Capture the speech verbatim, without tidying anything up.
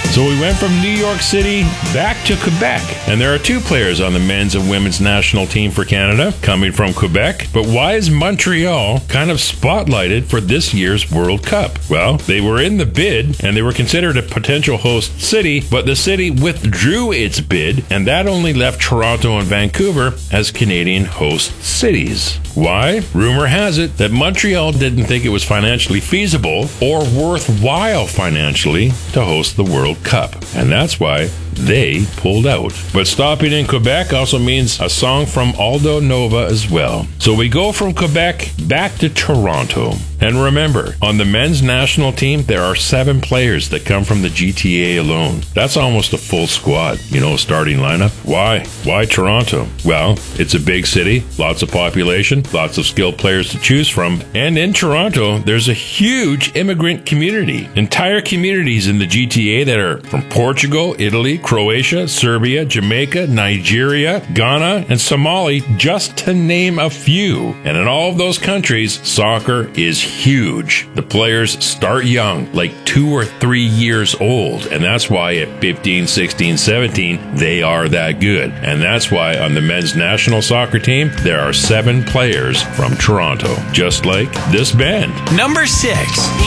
So we went from New York City back to Quebec. And there are two players on the men's and women's national team for Canada coming from Quebec. But why is Montreal kind of spotlighted for this year's World Cup? Well, they were in the bid and they were considered a potential host city, but the city withdrew its bid, and that only left Toronto and Vancouver as Canadian host cities. Why? Rumor has it that Montreal didn't think it was financially feasible or worthwhile financially to host the World Cup, and that's why they pulled out. But stopping in Quebec also means a song from Aldo Nova as well. So we go from Quebec back to Toronto. And remember, on the men's national team, there are seven players that come from the G T A alone. That's almost a full squad, you know, starting lineup. Why? Why Toronto? Well, it's a big city, lots of population, lots of skilled players to choose from. And in Toronto, there's a huge immigrant community. Entire communities in the G T A that are from Portugal, Italy, Croatia, Serbia, Jamaica, Nigeria, Ghana, and Somali, just to name a few. And in all of those countries, soccer is huge. The players start young, like two or three years old, and that's why at fifteen, sixteen, seventeen, they are that good. And that's why on the men's national soccer team, there are seven players from Toronto, just like this band. Number six.